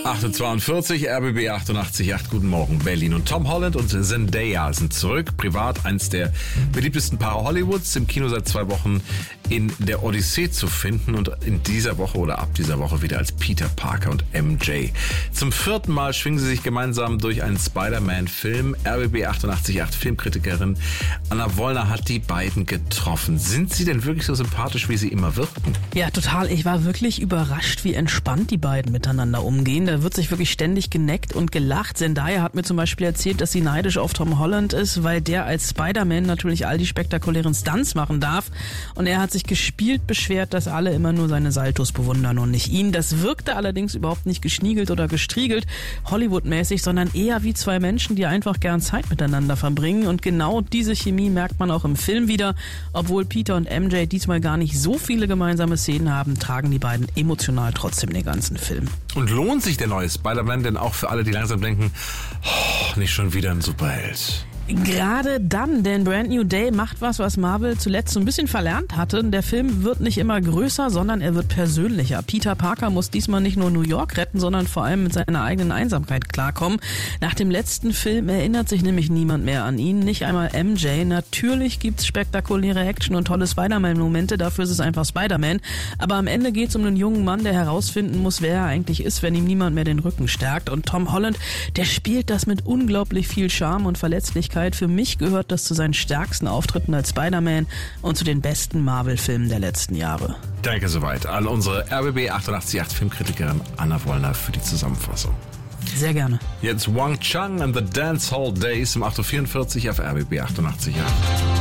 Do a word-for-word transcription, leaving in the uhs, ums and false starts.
acht Uhr zweiundvierzig, R B B achtundachtzig Komma acht, guten Morgen Berlin. Und Tom Holland und Zendaya sind zurück. Privat eins der beliebtesten Paare Hollywoods, im Kino seit zwei Wochen in der Odyssee zu finden und in dieser Woche oder ab dieser Woche wieder als Peter Parker und M J. Zum vierten Mal schwingen sie sich gemeinsam durch einen Spider-Man-Film. R B B achtundachtzig Komma acht Filmkritikerin Anna Wollner hat die beiden getroffen. Sind sie denn wirklich so sympathisch, wie sie immer wirken? Ja, total. Ich war wirklich überrascht, wie entspannt die beiden miteinander umgehen. Da wird sich wirklich ständig geneckt und gelacht. Zendaya hat mir zum Beispiel erzählt, dass sie neidisch auf Tom Holland ist, weil der als Spider-Man natürlich all die spektakulären Stunts machen darf. Und er hat sich gespielt beschwert, dass alle immer nur seine Saltos bewundern und nicht ihn. Das wirkte allerdings überhaupt nicht geschniegelt oder gestriegelt, Hollywood-mäßig, sondern eher wie zwei Menschen, die einfach gern Zeit miteinander verbringen. Und genau diese Chemie merkt man auch im Film wieder. Obwohl Peter und M J diesmal gar nicht so viele gemeinsame Szenen haben, tragen die beiden emotional trotzdem den ganzen Film. Und lohnt sich der neue Spider-Man denn auch für alle, die langsam denken, oh, nicht schon wieder ein Superheld? Gerade dann, denn Brand New Day macht was, was Marvel zuletzt so ein bisschen verlernt hatte. Der Film wird nicht immer größer, sondern er wird persönlicher. Peter Parker muss diesmal nicht nur New York retten, sondern vor allem mit seiner eigenen Einsamkeit klarkommen. Nach dem letzten Film erinnert sich nämlich niemand mehr an ihn, nicht einmal M J. Natürlich gibt's spektakuläre Action und tolle Spider-Man-Momente, dafür ist es einfach Spider-Man. Aber am Ende geht's um einen jungen Mann, der herausfinden muss, wer er eigentlich ist, wenn ihm niemand mehr den Rücken stärkt. Und Tom Holland, der spielt das mit unglaublich viel Charme und Verletzlichkeit. Für mich gehört das zu seinen stärksten Auftritten als Spider-Man und zu den besten Marvel-Filmen der letzten Jahre. Danke soweit an unsere R B B achtundachtzig Komma acht Filmkritikerin Anna Wollner für die Zusammenfassung. Sehr gerne. Jetzt Wang Chung and the Dance Hall Days um acht Uhr vierundvierzig auf R B B achtundachtzig Komma acht.